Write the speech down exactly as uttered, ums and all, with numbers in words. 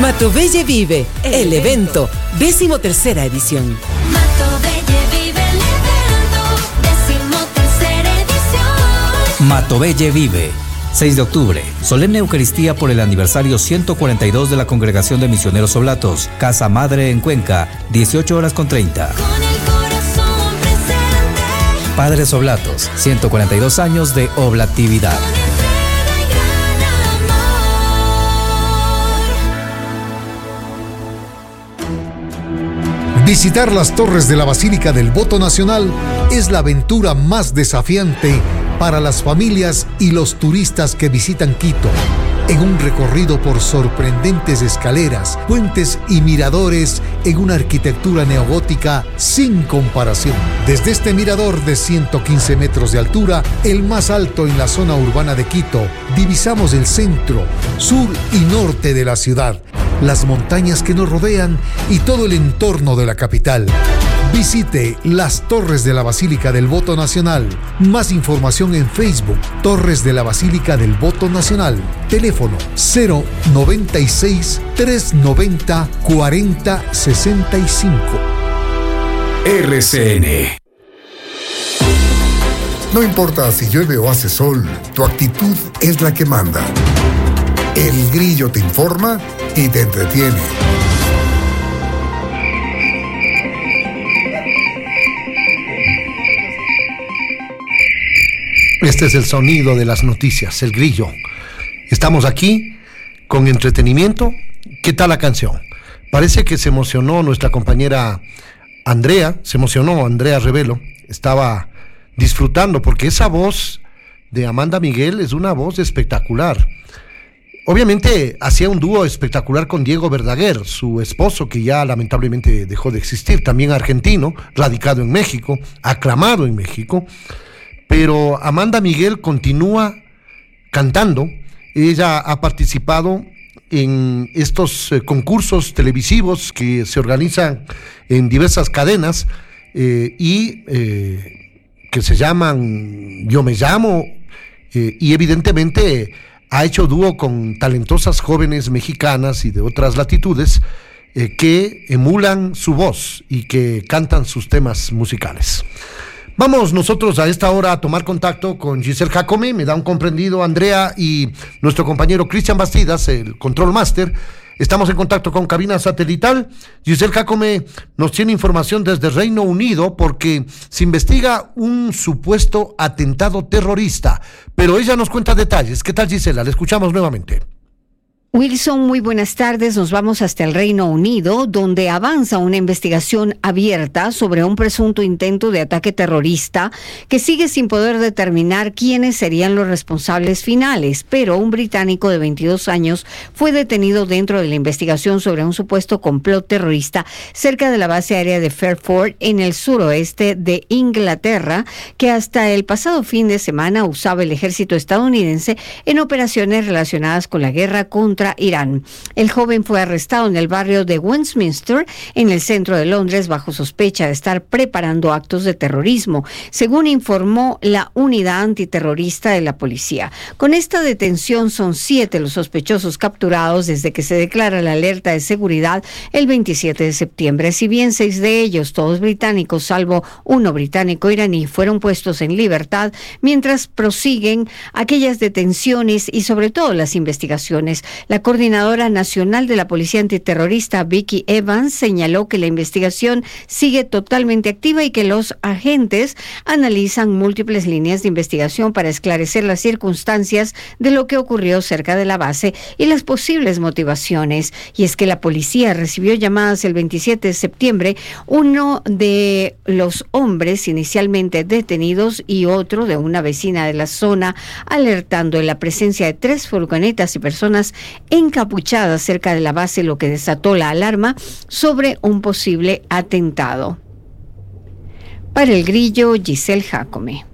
Matobelle Vive, el, el evento, décimo tercera edición. Matobelle Vive, el evento, décimo tercera edición. Matobelle Vive, seis de octubre, solemne Eucaristía por el aniversario ciento cuarenta y dos de la Congregación de Misioneros Oblatos, Casa Madre en Cuenca, dieciocho horas con treinta. Con el corazón presente. Padres Oblatos, ciento cuarenta y dos años de oblatividad. Visitar las torres de la Basílica del Voto Nacional es la aventura más desafiante para las familias y los turistas que visitan Quito. En un recorrido por sorprendentes escaleras, puentes y miradores en una arquitectura neogótica sin comparación. Desde este mirador de ciento quince metros de altura, el más alto en la zona urbana de Quito, divisamos el centro, sur y norte de la ciudad, las montañas que nos rodean y todo el entorno de la capital. Visite las Torres de la Basílica del Voto Nacional. Más información en Facebook, Torres de la Basílica del Voto Nacional. Teléfono cero noventa y seis, trescientos noventa, cuarenta sesenta y cinco. R C N. No importa si llueve o hace sol, tu actitud es la que manda. El Grillo te informa y te entretiene. Este es el sonido de las noticias, el Grillo. Estamos aquí con entretenimiento. ¿Qué tal la canción? Parece que se emocionó nuestra compañera Andrea, se emocionó Andrea Revelo, estaba disfrutando porque esa voz de Amanda Miguel es una voz espectacular. Obviamente hacía un dúo espectacular con Diego Verdaguer, su esposo que ya lamentablemente dejó de existir, también argentino, radicado en México, aclamado en México, pero Amanda Miguel continúa cantando. Ella ha participado en estos eh, concursos televisivos que se organizan en diversas cadenas eh, y eh, que se llaman Yo Me Llamo eh, y evidentemente ha hecho dúo con talentosas jóvenes mexicanas y de otras latitudes eh, que emulan su voz y que cantan sus temas musicales. Vamos nosotros a esta hora a tomar contacto con Giselle Jacome, me da un comprendido Andrea y nuestro compañero Cristian Bastidas, el Control Master. Estamos en contacto con cabina satelital. Giselle Jacome nos tiene información desde Reino Unido porque se investiga un supuesto atentado terrorista, pero ella nos cuenta detalles. ¿Qué tal, Gisela? Le escuchamos nuevamente. Wilson, muy buenas tardes. Nos vamos hasta el Reino Unido, donde avanza una investigación abierta sobre un presunto intento de ataque terrorista que sigue sin poder determinar quiénes serían los responsables finales, pero un británico de veintidós años fue detenido dentro de la investigación sobre un supuesto complot terrorista cerca de la base aérea de Fairford en el suroeste de Inglaterra, que hasta el pasado fin de semana usaba el ejército estadounidense en operaciones relacionadas con la guerra contra Irán. El joven fue arrestado en el barrio de Westminster, en el centro de Londres, bajo sospecha de estar preparando actos de terrorismo, según informó la unidad antiterrorista de la policía. Con esta detención son siete los sospechosos capturados desde que se declara la alerta de seguridad el veintisiete de septiembre. Si bien seis de ellos, todos británicos, salvo uno británico iraní, fueron puestos en libertad, mientras prosiguen aquellas detenciones y sobre todo las investigaciones. La coordinadora nacional de la Policía Antiterrorista, Vicky Evans, señaló que la investigación sigue totalmente activa y que los agentes analizan múltiples líneas de investigación para esclarecer las circunstancias de lo que ocurrió cerca de la base y las posibles motivaciones. Y es que la policía recibió llamadas el veintisiete de septiembre, uno de los hombres inicialmente detenidos y otro de una vecina de la zona, alertando de la presencia de tres furgonetas y personas encapuchadas cerca de la base, lo que desató la alarma sobre un posible atentado. Para el Grillo, Giselle Jacome.